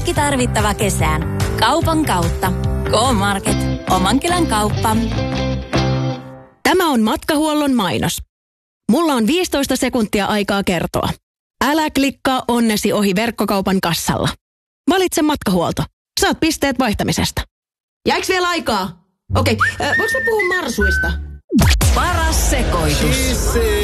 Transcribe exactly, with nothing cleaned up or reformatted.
kaikki tarvittava kesään. Kaupan kautta. K-Market. Omankylän kauppa. Tämä on matkahuollon mainos. Mulla on viisitoista sekuntia aikaa kertoa. Älä klikkaa onnesi ohi verkkokaupan kassalla. Valitse matkahuolto. Saat pisteet vaihtamisesta. Jäikö vielä aikaa? Okei, okay. äh, voinko mä puhua marsuista? Paras sekoitus.